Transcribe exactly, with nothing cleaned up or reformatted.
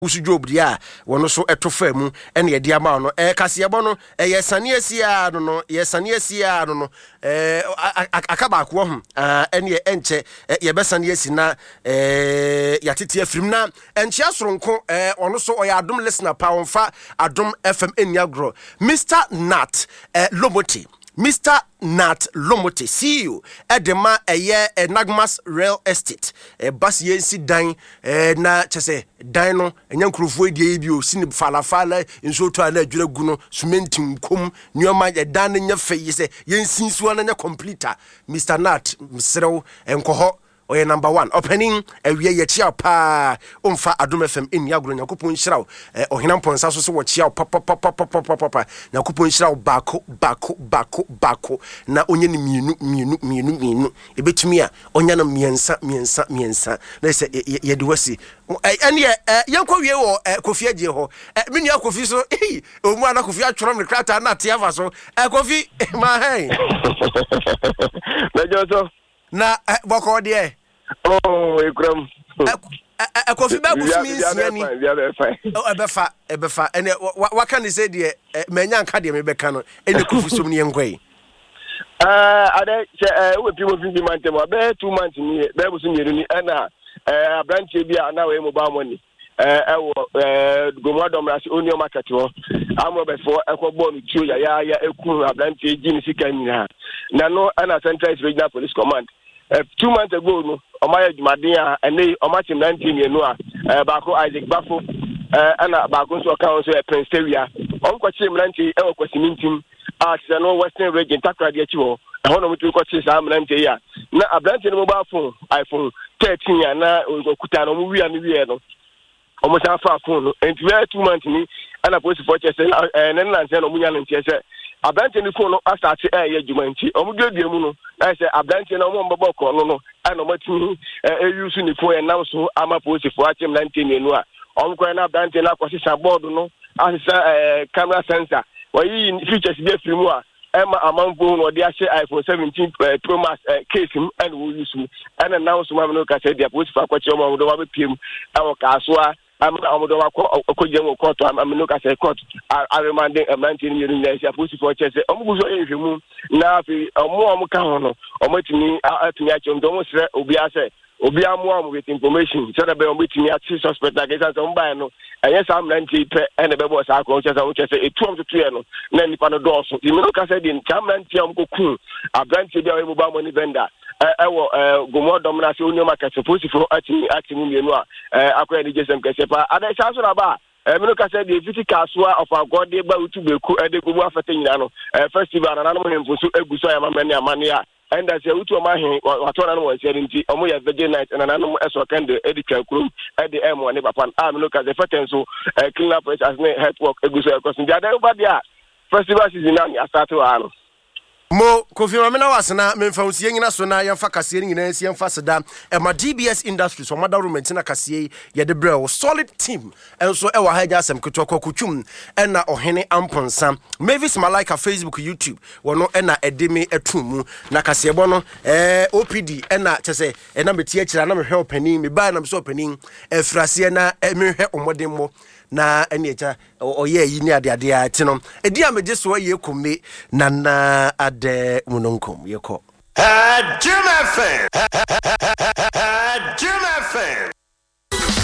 usu job dia wono so etofa mu ene ye dia ma no eh kaseyebo no eh yesane asia no no yesane asia no no eh akaba akwo ho ene ye enche ye besane asi na eh yatete afrim na enche asoronko eh ono so oya adom listener pa wonfa adom F M Eniagro Mister Nat eh Lomoti Mister Nat Lomoti C E O Edema eye Nagmas Real Estate e bas yensi dan e na chese dan no enyankrofo edie bi o sini falafala nso to ala adwura gu no cement nkom nyoma e dan nya feye se yensi nso na nya completer Mister Nat msrew enkoho oye number one opening ewie ye chia pa umfa Adom F M Eniagro nyakopon hyiraw eh ohenam ponsa so so wo chia pa pa pa pa pa pa pa nyakopon hyiraw bako bako bako bako na onye ni mienu mienu mienu mienu ebetumi a onya na miensa miensa miensa na se ye de wasi ene yenkwa wie wo Kofi Agie ho menu Kofi so eh omu ana Kofi atworo me krata na tiafa so Kofi ma hey na joso na boko de oh ekram e Kofi ba busumi nsiani oh ebefa ebefa ene waka ni say de manya nka de me beka no ene Kofi som ne yenkwa ah ade se we people fi man tem be two months ni be busu nyeru ni na eh branch bi a na we mobile money eh ewo eh Gomwadom rasi onio market ho amo be for ekwobo no tuo ya ya ya eku branch ji ni sika nyina na no na Central Regional Police Command Uh, two months ago, no, Omaya Jumadia and they Omachim nineteen year no, uh, Bako Isaac Bafo, uh, and Bako so council at Prince Area. Uncle Chim Nanti, Ewa Quasimintim, as the no Western region, Takra Diacho, a honor to coaches, I'm Nanti. Now, a branch in mobile phone, iPhone thirteen, and now Kutano, we are Niviano. Almost half a phone, and we are two months in, and I put for chess and then I said, Omuyan and Chess. Abante ni phone no start eh ye djumanti omugedie mu no na say abante na mo mbabo ko no no ana matumi eh use ni phone na so ama post for atem nineteen enu a omkwa na abante na kwasisa board no asisa eh camera sensor wayi features bi afiri mu a ema amanfo no de ahye iPhone seventeen Pro Max case mu and we use mu ana na so ma no ka say dia post for kwache mo do wa be piem awo ka so a I'm amodo wako okojemo court am no ka say court I remanding a nineteen year in Asia pussy for chess omuguzo ehwemu na fi omo omo ka ho no omatimi atumi achom do mo sre obi ase obi amu am with information so that be omatimi ati suspect against some buy no eye sam nineteen pe and be boss akọ chess o chess e two to two no na nipa no do so you no ka say din sam nineteen am ko ku a branch bi a mobile money vendor ewo Gomwadom na se onyo market pussy for ati ati mu mienu a akọ ni jesem kese pa ada cha so na ba emino ka say the physical soa of agode ba utu beku ede gomu afete nyina no festival na nanom hemfo so eguso ya mamane amane a and as you to my wato na no won share nti omo ya virgin night na nanom eso kende edi twakurum edi em one papa am no ka the feten so clean up as ne network eguso ya kosin dia da ba dia festival season na ya start wa no mo Kofi Mamena wasena memfa usie nyina so na yemfa kase nyina nsi yemfa seda e ma D B S Industries so mother room na kase ye de bre solid team enso e wa haja asem keto kwakutwum e na ohene amponsa Mavis Malika Facebook YouTube wono e na edeme etumu na kase ebo no eh O P D e na chese e na metie kira na mehwe opanin me ba na so opanin e frase na e mehwe omodemmo na eni echa oye yi ni ade ade ati no edi ameje so ye kome na na ade munonkom ye ko Adom F M Adom F M